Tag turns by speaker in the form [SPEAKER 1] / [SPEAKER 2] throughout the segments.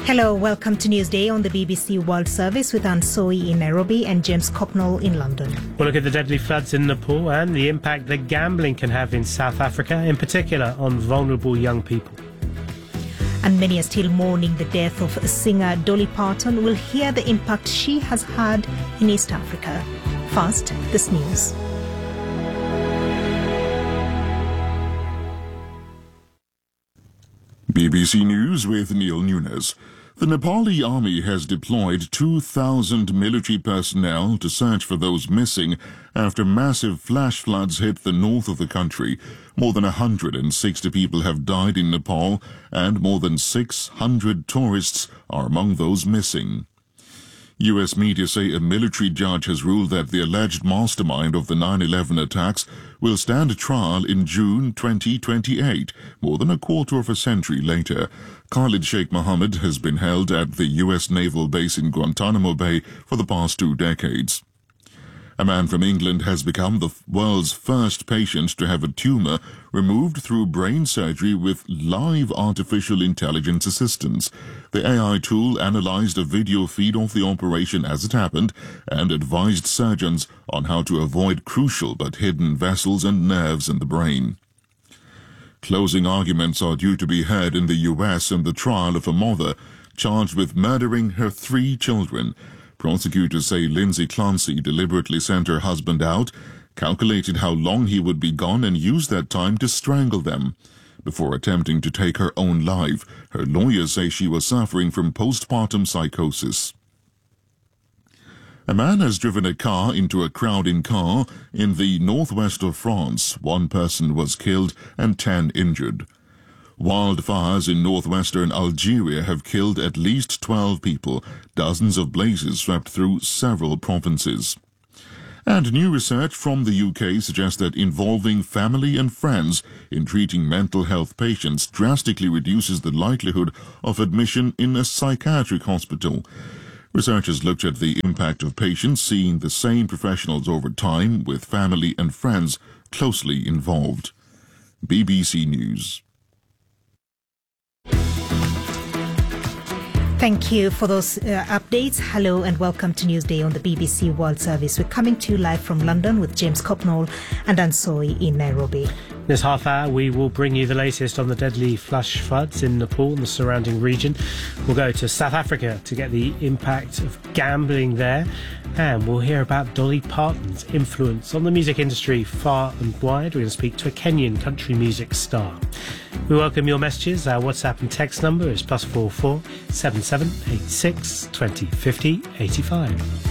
[SPEAKER 1] Hello, welcome to Newsday on the BBC World Service with Anne Soy in Nairobi and James Copnall in London.
[SPEAKER 2] We'll look at the deadly floods in Nepal and the impact that gambling can have in South Africa, in particular on vulnerable young people.
[SPEAKER 1] And many are still mourning the death of singer Dolly Parton. We'll hear the impact she has had in East Africa. First, this news.
[SPEAKER 3] BBC News with Neil Nunes. The Nepali army has deployed 2,000 military personnel to search for those missing after massive flash floods hit the north of the country. More than 160 people have died in Nepal, and more than 600 tourists are among those missing. U.S. media say a military judge has ruled that the alleged mastermind of the 9/11 attacks will stand trial in June 2028, more than a quarter of a century later. Khalid Sheikh Mohammed has been held at the U.S. naval base in Guantanamo Bay for the past 2 decades. A man from England has become the world's first patient to have a tumour removed through brain surgery with live artificial intelligence assistance. The AI tool analysed a video feed of the operation as it happened and advised surgeons on how to avoid crucial but hidden vessels and nerves in the brain. Closing arguments are due to be heard in the US in the trial of a mother charged with murdering her 3 children. Prosecutors say Lindsay Clancy deliberately sent her husband out, calculated how long he would be gone and used that time to strangle them. Before attempting to take her own life, her lawyers say she was suffering from postpartum psychosis. A man has driven a car into a crowding car in the northwest of France. 1 person was killed and 10 injured. Wildfires in northwestern Algeria have killed at least 12 people. Dozens of blazes swept through several provinces. And new research from the UK suggests that involving family and friends in treating mental health patients drastically reduces the likelihood of admission in a psychiatric hospital. Researchers looked at the impact of patients seeing the same professionals over time, with family and friends closely involved. BBC News.
[SPEAKER 1] Thank you for those updates. Hello and welcome to Newsday on the BBC World Service. We're coming to you live from London with James Copnall and Anne Soy in Nairobi.
[SPEAKER 2] This half hour we will bring you the latest on the deadly flash floods in Nepal and the surrounding region. We'll go to South Africa to get the impact of gambling there, and we'll hear about Dolly Parton's influence on the music industry far and wide. We're going to speak to a Kenyan country music star. We welcome your messages. Our WhatsApp and text number is +44 77 86 20 50 85.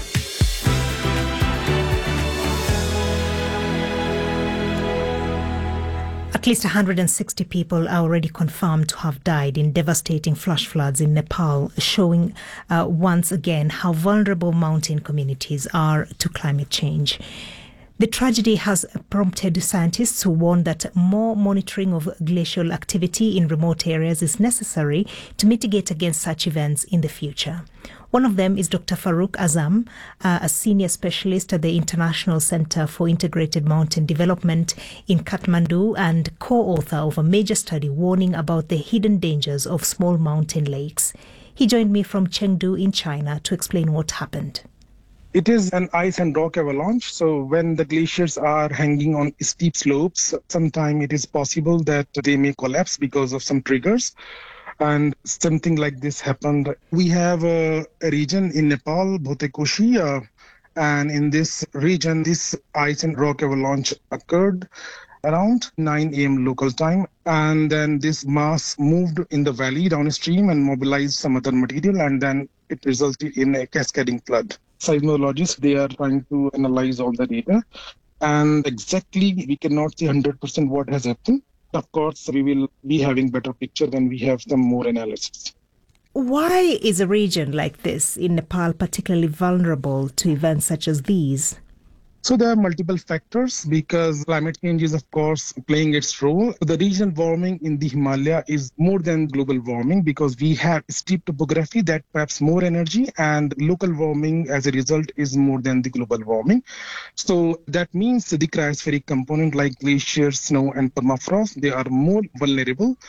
[SPEAKER 1] At least 160 people are already confirmed to have died in devastating flash floods in Nepal, showing once again how vulnerable mountain communities are to climate change. The tragedy has prompted scientists who warn that more monitoring of glacial activity in remote areas is necessary to mitigate against such events in the future. One of them is Dr. Farouk Azam, a senior specialist at the International Center for Integrated Mountain Development in Kathmandu and co-author of a major study warning about the hidden dangers of small mountain lakes. He joined me from Chengdu in China to explain what happened.
[SPEAKER 4] It is an ice and rock avalanche. So when the glaciers are hanging on steep slopes, sometimes it is possible that they may collapse because of some triggers. And something like this happened. We have a region in Nepal, Bhotekoshi, and in this region, this ice and rock avalanche occurred around 9 a.m. local time. And then this mass moved in the valley downstream and mobilized some other material, and then it resulted in a cascading flood. Seismologists, they are trying to analyze all the data. And exactly, we cannot say 100% what has happened. Of course, we will be having better picture when we have some more analysis.
[SPEAKER 1] Why is a region like this in Nepal particularly vulnerable to events such as these?
[SPEAKER 4] So there are multiple factors because climate change is, of course, playing its role. The regional warming in the Himalaya is more than global warming because we have steep topography that traps more energy, and local warming as a result is more than the global warming. So that means the cryospheric component like glaciers, snow and permafrost, they are more vulnerable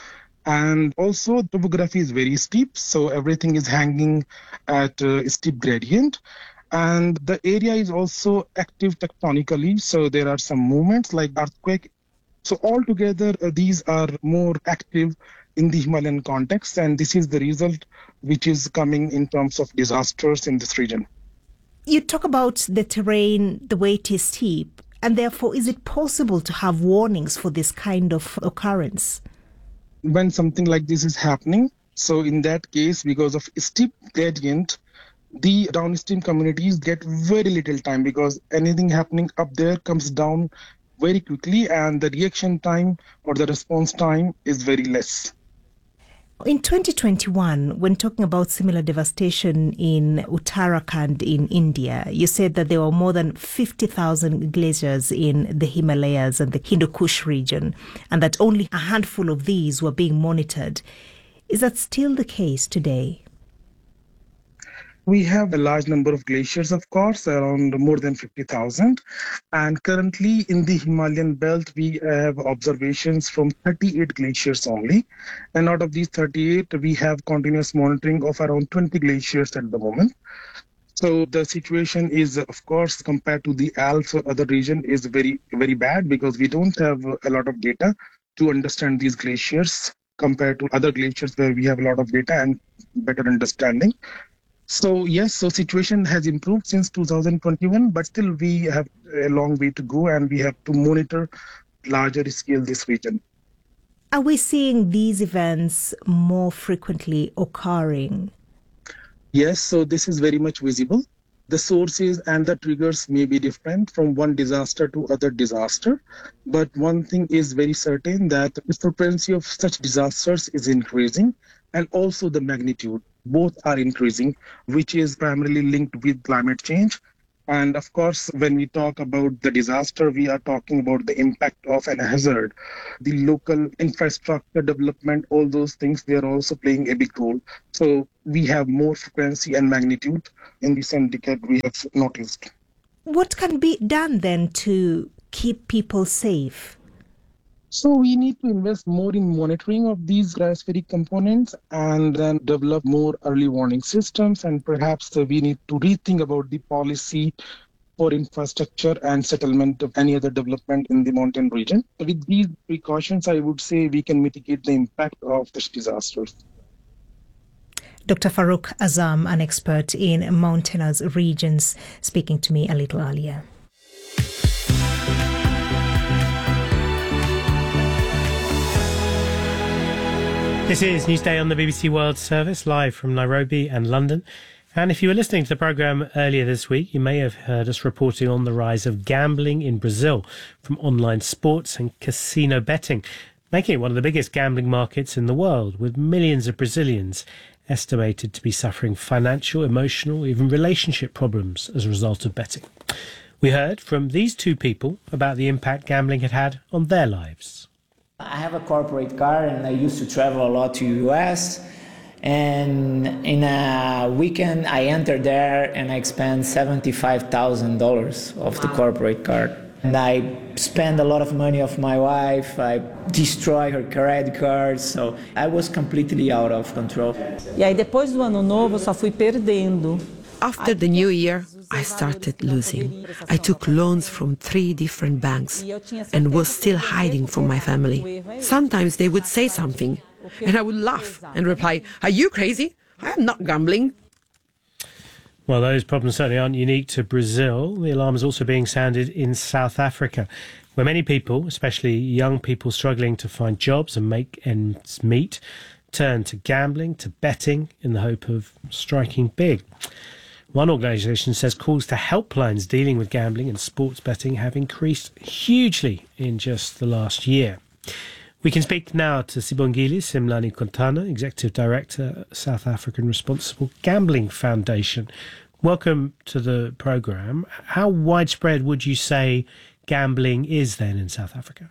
[SPEAKER 4] And also topography is very steep, so everything is hanging at a steep gradient. And the area is also active tectonically, so there are some movements like earthquake. So altogether, these are more active in the Himalayan context, and this is the result which is coming in terms of disasters in this region.
[SPEAKER 1] You talk about the terrain, the way it is steep, and therefore is it possible to have warnings for this kind of occurrence?
[SPEAKER 4] When something like this is happening, so in that case, because of steep gradient, the downstream communities get very little time because anything happening up there comes down very quickly and the reaction time or the response time is very less.
[SPEAKER 1] In 2021, when talking about similar devastation in Uttarakhand in India, you said that there were more than 50,000 glaciers in the Himalayas and the Hindu Kush region, and that only a handful of these were being monitored. Is that still the case today?
[SPEAKER 4] We have a large number of glaciers, of course, around more than 50,000. And currently in the Himalayan belt, we have observations from 38 glaciers only. And out of these 38, we have continuous monitoring of around 20 glaciers at the moment. So the situation is, of course, compared to the Alps or other region is very, very bad because we don't have a lot of data to understand these glaciers compared to other glaciers where we have a lot of data and better understanding. So yes, so situation has improved since 2021, but still we have a long way to go and we have to monitor larger scale this region.
[SPEAKER 1] Are we seeing these events more frequently occurring?
[SPEAKER 4] Yes, so this is very much visible. The sources and the triggers may be different from one disaster to other disaster, but one thing is very certain that the frequency of such disasters is increasing and also the magnitude. Both are increasing, which is primarily linked with climate change. And of course, when we talk about the disaster, we are talking about the impact of an hazard. The local infrastructure development, all those things, they are also playing a big role. So we have more frequency and magnitude in this decade we have noticed.
[SPEAKER 1] What can be done then to keep people safe?
[SPEAKER 4] So we need to invest more in monitoring of these cryospheric components and then develop more early warning systems. And perhaps we need to rethink about the policy for infrastructure and settlement of any other development in the mountain region. With these precautions, I would say we can mitigate the impact of these disasters.
[SPEAKER 1] Dr. Farooq Azam, an expert in mountainous regions, speaking to me a little earlier.
[SPEAKER 2] This is Newsday on the BBC World Service, live from Nairobi and London. And if you were listening to the programme earlier this week, you may have heard us reporting on the rise of gambling in Brazil from online sports and casino betting, making it one of the biggest gambling markets in the world, with millions of Brazilians estimated to be suffering financial, emotional, even relationship problems as a result of betting. We heard from these two people about the impact gambling had had on their lives.
[SPEAKER 5] I have a corporate car and I used to travel a lot to US, and in a weekend I entered there and I spent $75,000 of the corporate card. And I spent a lot of money of my wife, I destroyed her credit cards, so I was completely out of control.
[SPEAKER 6] E aí depois do ano novo eu só fui perdendo.
[SPEAKER 7] After the new year, I started losing. I took loans from 3 different banks and was still hiding from my family. Sometimes they would say something and I would laugh and reply, "Are you crazy? I am not gambling."
[SPEAKER 2] Well, those problems certainly aren't unique to Brazil. The alarm is also being sounded in South Africa, where many people, especially young people struggling to find jobs and make ends meet, turn to gambling, to betting in the hope of striking big. One organisation says calls to helplines dealing with gambling and sports betting have increased hugely in just the last year. We can speak now to Sibongile Simlani Kontana, Executive Director, South African Responsible Gambling Foundation. Welcome to the programme. How widespread would you say gambling is then in South Africa?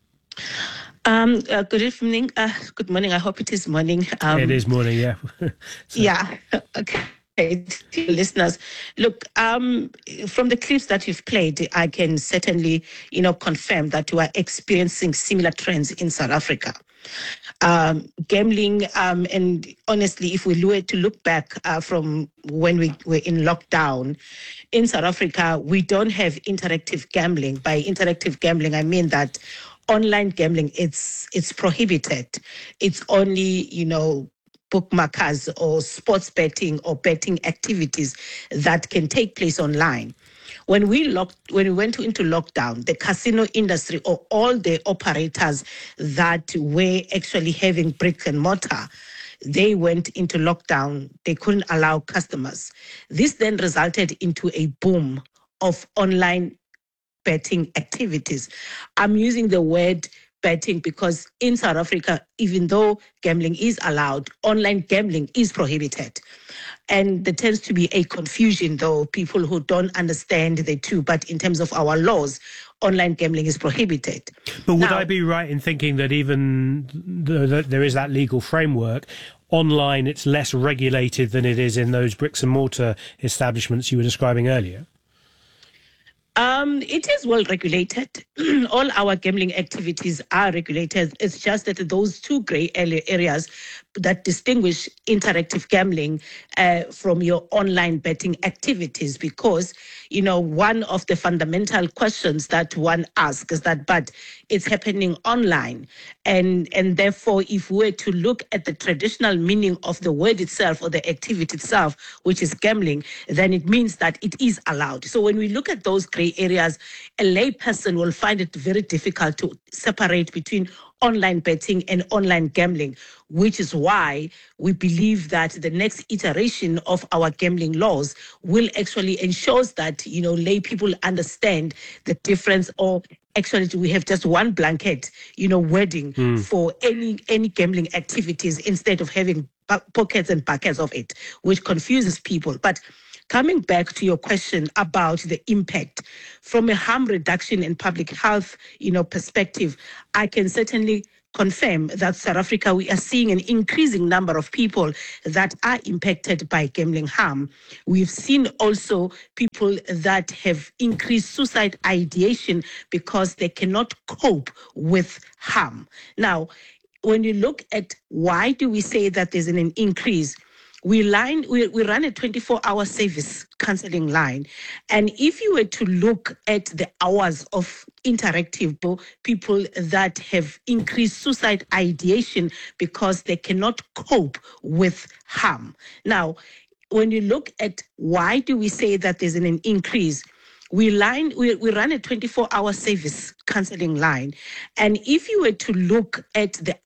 [SPEAKER 8] Good evening. Good morning. I hope it is morning.
[SPEAKER 2] It is morning, yeah.
[SPEAKER 8] Yeah. Okay. To listeners, look, from the clips that you've played, I can certainly, confirm that we are experiencing similar trends in South Africa. Gambling, and honestly, if we were to look back from when we were in lockdown in South Africa, we don't have interactive gambling. By interactive gambling, I mean that online gambling, it's prohibited. It's only, bookmakers or sports betting or betting activities that can take place online. When we went into lockdown, the casino industry or all the operators that were actually having brick and mortar, they went into lockdown. They couldn't allow customers. This then resulted into a boom of online betting activities. I'm using the word betting because in South Africa, even though gambling is allowed, online gambling is prohibited. And there tends to be a confusion, though, people who don't understand the two. But in terms of our laws, online gambling is prohibited.
[SPEAKER 2] But would I be right in thinking that even though there is that legal framework, online it's less regulated than it is in those bricks and mortar establishments you were describing earlier?
[SPEAKER 8] It is well regulated. All our gambling activities are regulated. It's just that those two grey areas that distinguish interactive gambling from your online betting activities, because, one of the fundamental questions that one asks is that, but it's happening online. And therefore, if we were to look at the traditional meaning of the word itself or the activity itself, which is gambling, then it means that it is allowed. So when we look at those grey areas, a layperson will find it very difficult to separate between online betting and online gambling, which is why we believe that the next iteration of our gambling laws will actually ensure that, lay people understand the difference, or actually we have just one blanket, wording for any gambling activities instead of having pockets and buckets of it, which confuses people. But coming back to your question about the impact from a harm reduction and public health, perspective, I can certainly confirm that South Africa, we are seeing an increasing number of people that are impacted by gambling harm. We've seen also people that have increased suicide ideation because they cannot cope with harm. Now, when you look at why do we say that there's an increase, we run a 24-hour service counseling line. And if you were to look at the hours of interactive people that have increased suicide ideation because they cannot cope with harm. Now, when you look at why do we say that there's an increase, we run a 24-hour service counseling line. And if you were to look at the